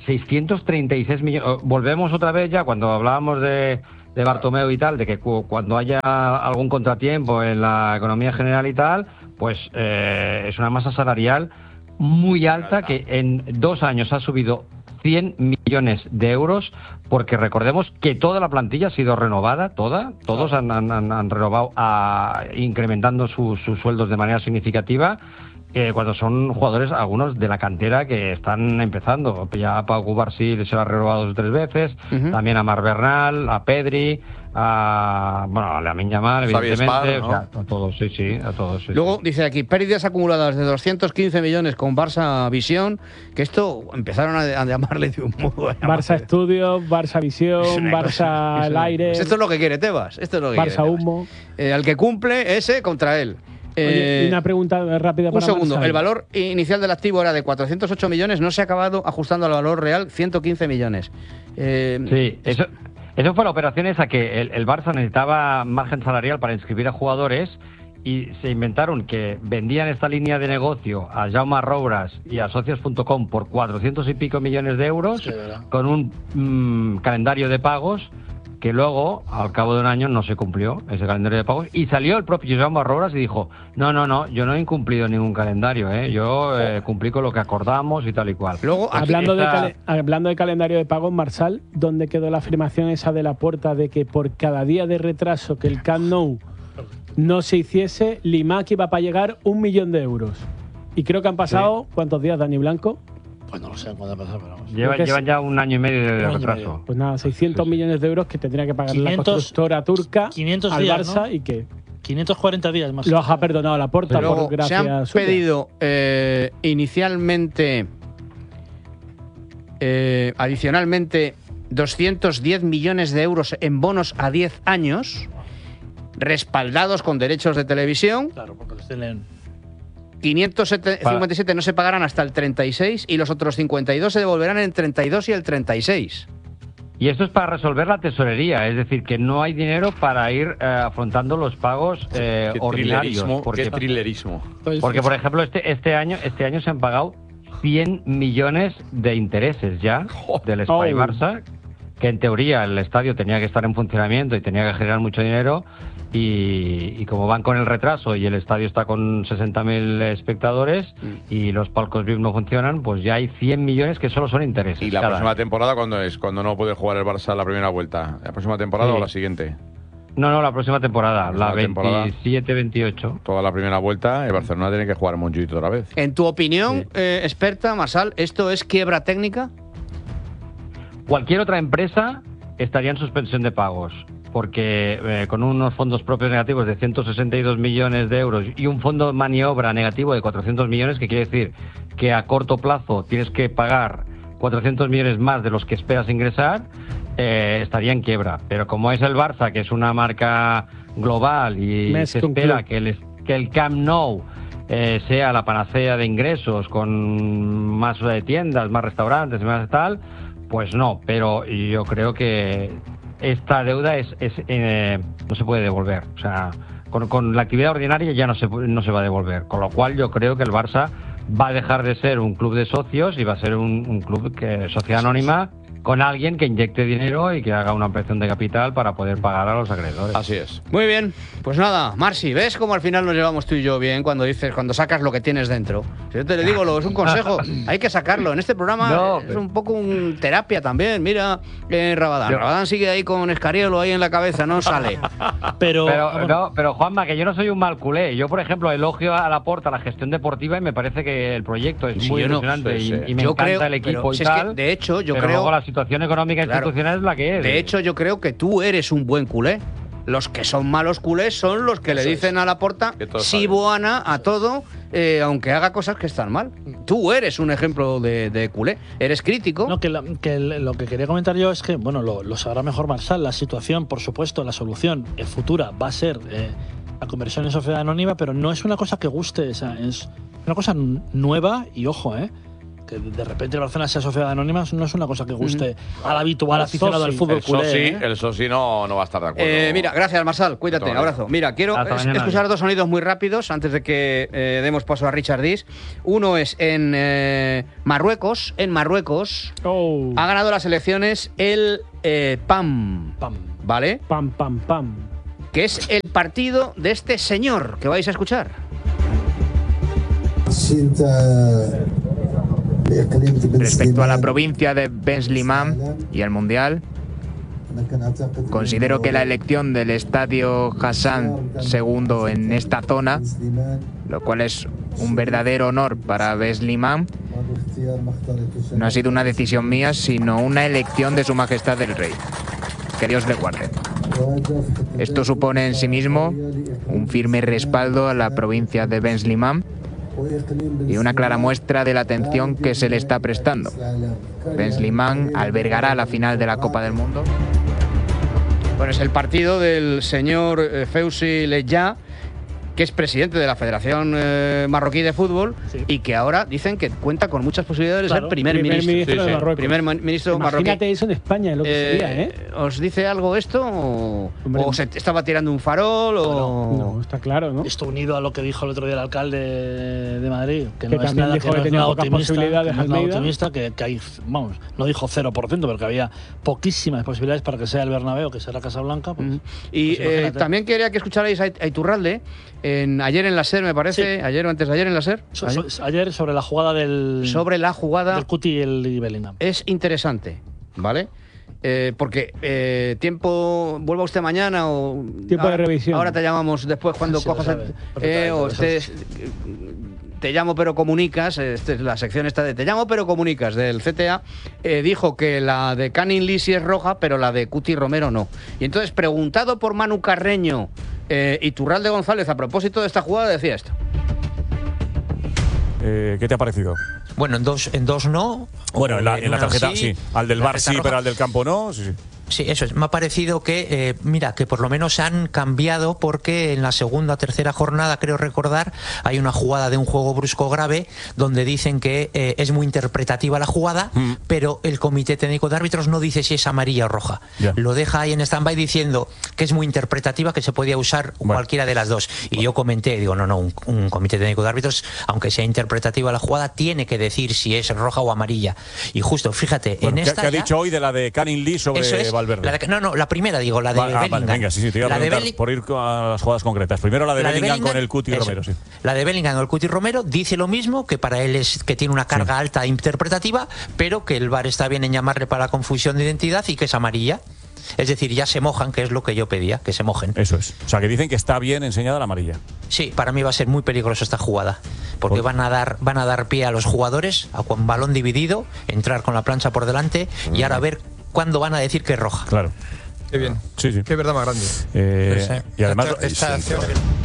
636 millones. Volvemos otra vez ya cuando hablábamos de Bartomeu y tal, de que cuando haya algún contratiempo en la economía general y tal, pues es una masa salarial muy alta que en 2 años ha subido 100 millones de euros, porque recordemos que toda la plantilla ha sido renovada, todos han renovado, incrementando sus sueldos de manera significativa, cuando son jugadores, algunos de la cantera que están empezando. Ya Pau Cubarsí se lo ha renovado 2 o 3 veces, también a Marc Bernal, a Pedri, a Lamine Yamal, evidentemente, ¿no? O sea, a todos, a todos. Luego dice aquí, pérdidas acumuladas de 215 millones con Barça Visión, que esto empezaron a llamarle de un modo. Barça Estudios, Barça Visión, Barça El Aire. Pues esto es lo que quiere Tebas, Barça Humo. Al que cumple ese contra él. Oye, y una pregunta rápida para un segundo. Marcel. El valor inicial del activo era de 408 millones, no se ha acabado ajustando al valor real, 115 millones. Sí, eso fue la operación esa, que el Barça necesitaba margen salarial para inscribir a jugadores y se inventaron que vendían esta línea de negocio a Jaume Roures y a socios.com por 400 y pico millones de euros, con un calendario de pagos que luego, al cabo de un año, no se cumplió ese calendario de pagos, y salió el propio Jaume Roures y dijo, no, yo no he incumplido ningún calendario, yo cumplí con lo que acordamos y tal y cual. Luego, hablando de calendario de pagos, Marsal, ¿dónde quedó la afirmación esa de Laporta de que por cada día de retraso que el Camp Nou no se hiciese, Limac iba para llegar 1 millón de euros? Y creo que han pasado, ¿cuántos días, Dani Blanco? Pues no lo sé cuándo ha pasado, pero vamos. Llevan ya 1 año y medio de retraso. Pues nada, 600 millones de euros que tendría que pagar la constructora turca 500 al días, Barça, ¿no? y que 540 días más. Los ha perdonado Laporta por gracia se han suya. pedido inicialmente, adicionalmente, 210 millones de euros en bonos a 10 años, respaldados con derechos de televisión. Claro, porque los tienen. 557 no se pagarán hasta el 36 y los otros 52 se devolverán en el 32 y el 36. Y esto es para resolver la tesorería, es decir, que no hay dinero para ir afrontando los pagos ordinarios. Qué trilerismo. Porque, por ejemplo, este año se han pagado 100 millones de intereses ya del Espai Barça, que en teoría el estadio tenía que estar en funcionamiento y tenía que generar mucho dinero, y como van con el retraso y el estadio está con 60.000 espectadores y los palcos VIP no funcionan, pues ya hay 100 millones que solo son intereses. ¿Y la próxima temporada cuándo es? ¿Cuándo no puede jugar el Barça la primera vuelta? ¿La próxima temporada o la siguiente? No, la próxima temporada, la 27-28. Toda la primera vuelta, el Barcelona tiene que jugar Montjuïc otra vez. En tu opinión, experta, Marsal, ¿esto es quiebra técnica? Cualquier otra empresa estaría en suspensión de pagos, porque con unos fondos propios negativos de 162 millones de euros y un fondo de maniobra negativo de 400 millones, que quiere decir que a corto plazo tienes que pagar 400 millones más de los que esperas ingresar, estaría en quiebra. Pero como es el Barça, que es una marca global y se espera que el Camp Nou sea la panacea de ingresos, con más tiendas, más restaurantes y más tal, pues no. Pero yo creo que esta deuda no se puede devolver. O sea, con la actividad ordinaria ya no se va a devolver. Con lo cual yo creo que el Barça va a dejar de ser un club de socios y va a ser un club sociedad anónima, con alguien que inyecte dinero y que haga una ampliación de capital para poder pagar a los acreedores. Así es. Muy bien, pues nada, Marci, ¿ves cómo al final nos llevamos tú y yo bien cuando sacas lo que tienes dentro? Si yo te le digo, es un consejo, hay que sacarlo. En este programa es un poco terapia también. Mira, Rabadán. Rabadán sigue ahí con Escariolo ahí en la cabeza, no sale. Pero Juanma, que yo no soy un mal culé. Yo, por ejemplo, elogio a Laporta la gestión deportiva y me parece que el proyecto es muy ilusionante y me encanta el equipo y tal. Es que, de hecho, yo pero creo... luego la situación económica institucional es la que es. De hecho, yo creo que tú eres un buen culé. Los que son malos culés son los que le dicen a Laporta sí buana a todo, aunque haga cosas que están mal. Tú eres un ejemplo de culé. Eres crítico. No, lo que quería comentar yo es que, bueno, lo sabrá mejor Marsal. La situación, por supuesto, la solución futura va a ser la conversión en sociedad anónima, pero no es una cosa que guste. O sea, es una cosa nueva y, ojo, que de repente el Barcelona sea sociedad anónima no es una cosa que guste al habitual aficionado al fútbol culé. El Sosi no va a estar de acuerdo. Mira, gracias Marsal, cuídate, abrazo. Mira, quiero escuchar dos sonidos muy rápidos antes de que demos paso a Richard Dis. Uno es en Marruecos. En Marruecos ha ganado las elecciones el PAM, ¿vale? PAM. Que es el partido de este señor que vais a escuchar. Respecto a la provincia de Ben Slimane y el Mundial, considero que la elección del Estadio Hassan II en esta zona, lo cual es un verdadero honor para Ben Slimane, no ha sido una decisión mía, sino una elección de Su Majestad el Rey. Que Dios le guarde. Esto supone en sí mismo un firme respaldo a la provincia de Ben Slimane y una clara muestra de la atención que se le está prestando. Ben Slimane albergará la final de la Copa del Mundo. Bueno, es el partido del señor Fewzi Leja, que es presidente de la Federación Marroquí de Fútbol y que ahora dicen que cuenta con muchas posibilidades de ser primer ministro de Marruecos. Primer ministro marroquí. Imagínate eso en España, lo que sería, ¿eh? ¿Os dice algo esto? ¿O se estaba tirando un farol? No, está claro, ¿no? Esto unido a lo que dijo el otro día el alcalde de Madrid, que no también es nada, dijo que tenía pocas posibilidades, optimista, que hay, vamos, no dijo 0%, pero que había poquísimas posibilidades para que sea el Bernabéu, que sea la Casa Blanca. Pues, y también quería que escucharais a Iturralde. Ayer en la SER, me parece, sí. Ayer o antes de ayer en la SER. Ayer sobre la jugada del Cuti y el Bellingham. Es interesante, ¿vale? Porque vuelva usted mañana o tiempo de revisión. Ahora te llamamos después cuando cojas te llamo pero comunicas, la sección esta de te llamo pero comunicas del CTA, dijo que la de Canning Lee sí es roja, pero la de Cuti Romero no. Y entonces, preguntado por Manu Carreño, Iturralde González a propósito de esta jugada decía esto. ¿Qué te ha parecido? Bueno, en dos no. Bueno, en la tarjeta sí. Al del bar sí, pero al del campo no. Sí. Sí, eso es. Me ha parecido que, que por lo menos han cambiado, porque en la segunda o tercera jornada, creo recordar, hay una jugada de un juego brusco grave donde dicen que es muy interpretativa la jugada, pero el Comité Técnico de Árbitros no dice si es amarilla o roja. Yeah. Lo deja ahí en stand-by diciendo que es muy interpretativa, que se podía usar cualquiera de las dos. Y yo comenté, digo, no, un Comité Técnico de Árbitros, aunque sea interpretativa la jugada, tiene que decir si es roja o amarilla. Y justo, fíjate, en esta. ¿Qué ha dicho hoy de la de Canning Lee sobre Valverde? La primera, digo, la de Bellingham. Venga, sí, te iba a preguntar por ir a las jugadas concretas. Primero la de Bellingham con el Cuti Romero, sí. La de Bellingham con el Cuti Romero dice lo mismo, que para él es que tiene una carga alta interpretativa, pero que el VAR está bien en llamarle para la confusión de identidad y que es amarilla. Es decir, ya se mojan, que es lo que yo pedía, que se mojen. Eso es. O sea, que dicen que está bien enseñada la amarilla. Sí, para mí va a ser muy peligroso esta jugada, porque van a dar pie a los jugadores, a con balón dividido, entrar con la plancha por delante y ahora ver cuándo van a decir que es roja. Claro. Qué bien. Sí. Qué verdad más grande. Y además esta acción.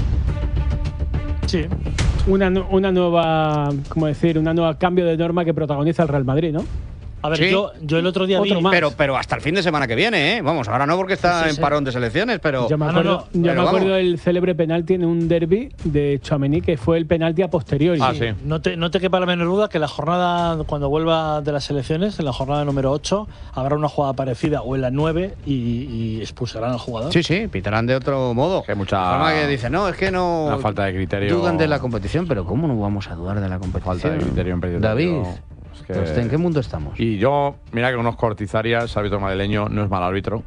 Sí. Una nueva, ¿cómo decir? Una nueva cambio de norma que protagoniza el Real Madrid, ¿no? A ver, yo el otro día vi… Pero hasta el fin de semana que viene, ¿eh? Vamos, ahora no porque está en parón de selecciones, pero… Yo me acuerdo del célebre penalti en un derbi de Tchouaméni, que fue el penalti a posteriori. Sí. No te quepa la menor duda que la jornada, cuando vuelva de las selecciones, en la jornada número 8, habrá una jugada parecida, o en la 9, y expulsarán al jugador. Sí, pitarán de otro modo. Que mucha… forma que dice, no, es que no… Una falta de criterio… Dudan de la competición, pero ¿cómo no vamos a dudar de la competición? Falta de criterio en periodismo. David… ¿En qué mundo estamos? Y yo, mira que unos Cortizarias, árbitro madrileño, no es mal árbitro.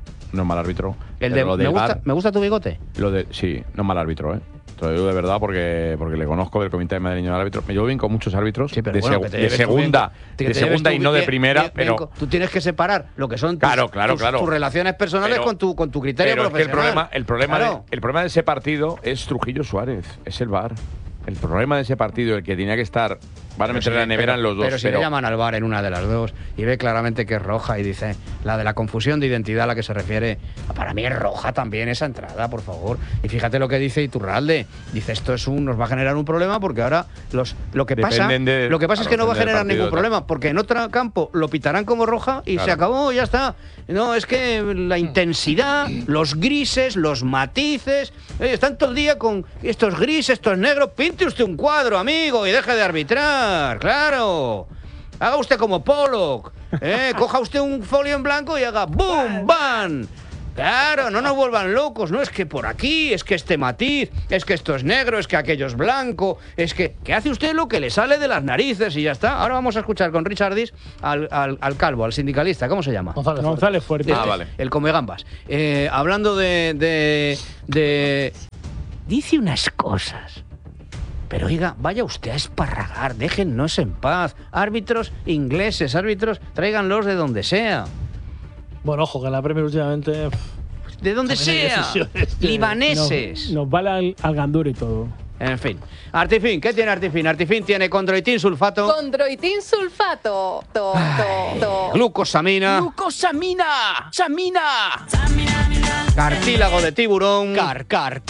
¿Me gusta tu bigote? Sí, no es mal árbitro, ¿eh? Te lo digo de verdad porque le conozco del Comité Madrileño de Árbitros. Me llevo bien con muchos árbitros de segunda y no de primera, pero… Tú tienes que separar lo que son tus relaciones personales con tu criterio profesional. El problema de ese partido es Trujillo Suárez, es el VAR. El problema de ese partido, el que tenía que estar… Van a meter la nevera en los dos. Pero si le llaman al VAR en una de las dos y ve claramente que es roja y dice la de la confusión de identidad a la que se refiere, para mí es roja también esa entrada, por favor. Y fíjate lo que dice Iturralde. Dice, esto nos va a generar un problema porque ahora lo que pasa es que no va a generar ningún problema, porque en otro campo lo pitarán como roja y se acabó, ya está. No, es que la intensidad, los grises, los matices, están todo el día con estos grises, estos negros. Pinte usted un cuadro, amigo, y deje de arbitrar. Claro. Haga usted como Pollock. Coja usted un folio en blanco y haga ¡boom! ¡Bam! Claro, no nos vuelvan locos, no es que por aquí, es que este matiz, es que esto es negro, es que aquello es blanco, es que hace usted lo que le sale de las narices y ya está. Ahora vamos a escuchar con Richard Dis al calvo, al sindicalista, ¿cómo se llama? González Fuerte. Vale. El come gambas. Hablando de... Dice unas cosas. Pero oiga, vaya usted a esparragar, déjennos en paz. Árbitros ingleses, árbitros, tráiganlos de donde sea. Bueno, ojo, que en la Premier últimamente... De donde sea. Libaneses. Nos vale al Gandur y todo. En fin. Artifin, ¿qué tiene Artifin? Artifin tiene condroitin sulfato. Condroitin sulfato. Glucosamina. Glucosamina. Samina. Cartílago de tiburón. Car.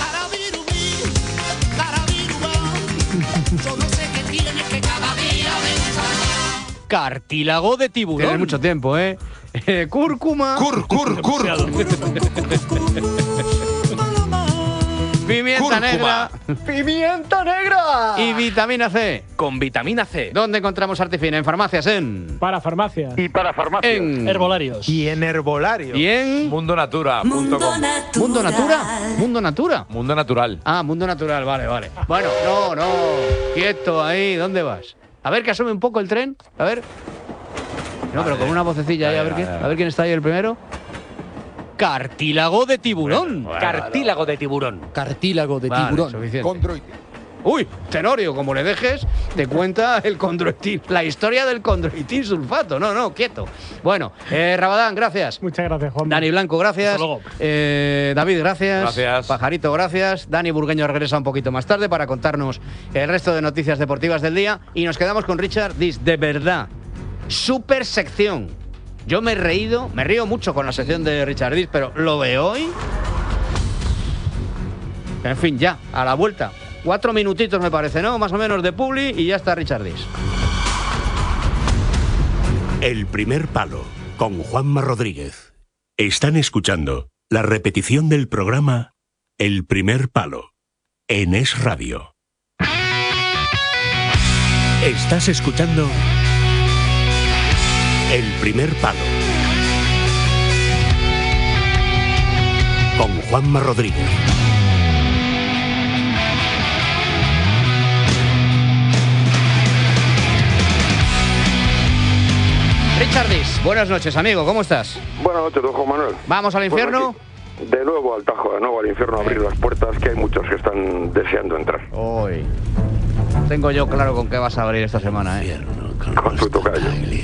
Cartílago de tiburón. Tienes mucho tiempo, ¿eh? Cúrcuma. Pimienta negra. ¡Pimienta negra! Y vitamina C. Con vitamina C. ¿Dónde encontramos Artifin? En farmacias, Para farmacias. Y para farmacias. En herbolarios. Y en herbolarios. Y en mundonatura.com. ¿Mundo Natura? ¿Mundo Natura? Mundo Natural. Ah, Mundo Natural, vale. Bueno, no. Quieto ahí, ¿dónde vas? A ver, que asome un poco el tren. A ver. No, pero con una vocecilla ahí, a ver quién está ahí el primero. Cartílago de tiburón. Cartílago de tiburón. Cartílago de Vale, tiburón. suficiente. Uy, Tenorio, como le dejes, te cuenta el condroitin, la historia del condroitin sulfato. No, quieto. Bueno, Rabadán, gracias. Muchas gracias, Juan. Dani Blanco, gracias. Hasta luego. David, gracias. Gracias. Pajarito, gracias. Dani Burgueño regresa un poquito más tarde para contarnos el resto de noticias deportivas del día. Y nos quedamos con Richard Dis, de verdad. Super sección. Yo me río mucho con la sección de Richard Dis, pero lo de hoy... En fin, ya, a la vuelta. 4 minutitos me parece, ¿no? Más o menos de publi y ya está Richard Dis. El primer palo, con Juanma Rodríguez. Están escuchando la repetición del programa El primer palo, en Es Radio. Estás escuchando El primer palo, con Juanma Rodríguez. Richard Dis, buenas noches, amigo, ¿cómo estás? Buenas noches, don Juan Manuel. ¿Vamos al infierno? Pues de nuevo al Tajo, de nuevo al infierno, a abrir las puertas, que hay muchos que están deseando entrar. Hoy. Tengo yo claro con qué vas a abrir esta semana, ¿eh? Con su tocayo.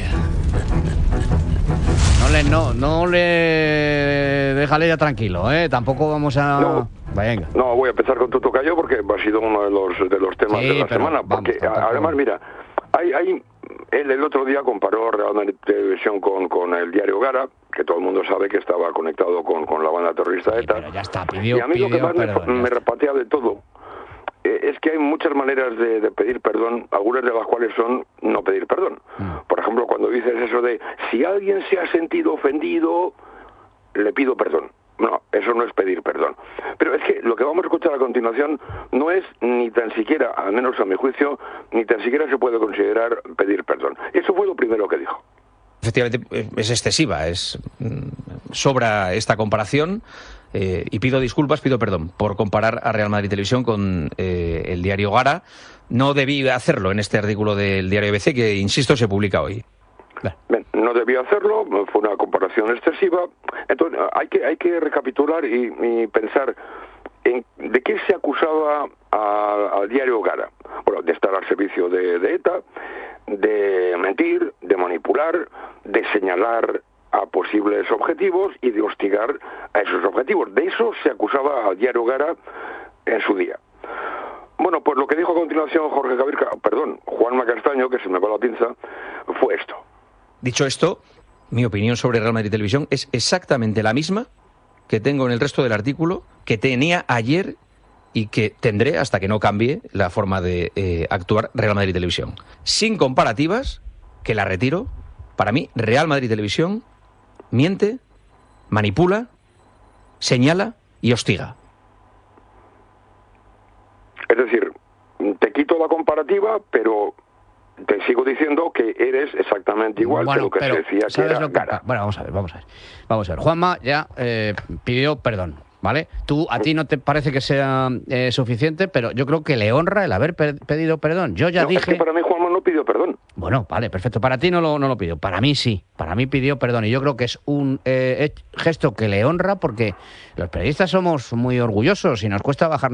No le déjale ya tranquilo, ¿eh? Tampoco vamos a... No. Venga. No, voy a empezar con tu tocayo porque ha sido uno de los temas Sí, de la pero semana. vamos, Porque además, mira, él el otro día comparó Real Madrid Televisión con el diario Gara, que todo el mundo sabe que estaba conectado con la banda terrorista ETA. Pero ya está, y a mí lo que más me repatea de todo es que hay muchas maneras de pedir perdón, algunas de las cuales son no pedir perdón. Por ejemplo, cuando dices eso de si alguien se ha sentido ofendido, le pido perdón. No, eso no es pedir perdón. Pero es que lo que vamos a escuchar a continuación no es ni tan siquiera, al menos a mi juicio, ni tan siquiera se puede considerar pedir perdón. Eso fue lo primero que dijo. Efectivamente, es excesiva, sobra esta comparación y pido disculpas, pido perdón por comparar a Real Madrid Televisión con el diario Gara. No debí hacerlo en este artículo del diario ABC que, insisto, se publica hoy. No debía hacerlo, fue una comparación excesiva. Entonces hay que recapitular y pensar de qué se acusaba al diario Gara. Bueno, de estar al servicio de ETA, de mentir, de manipular, de señalar a posibles objetivos y de hostigar a esos objetivos. De eso se acusaba al diario Gara en su día. Bueno, pues lo que dijo a continuación Juanma Castaño, que se me va la pinza, fue esto. Dicho esto, mi opinión sobre Real Madrid Televisión es exactamente la misma que tengo en el resto del artículo, que tenía ayer y que tendré hasta que no cambie la forma de actuar Real Madrid Televisión. Sin comparativas, que la retiro, para mí Real Madrid Televisión miente, manipula, señala y hostiga. Es decir, te quito la comparativa, pero te sigo diciendo que eres exactamente igual que lo que se decía que ¿sabes era lo que Gara. Bueno, vamos a ver. Juanma ya pidió perdón, ¿vale? A ti no te parece que sea suficiente, pero yo creo que le honra el haber pedido perdón. Yo ya dije... Es que para mí Juanma no pidió perdón. Bueno, vale, perfecto. Para ti no lo pidió. Para mí sí. Para mí pidió perdón. Y yo creo que es un gesto que le honra porque los periodistas somos muy orgullosos y nos cuesta bajar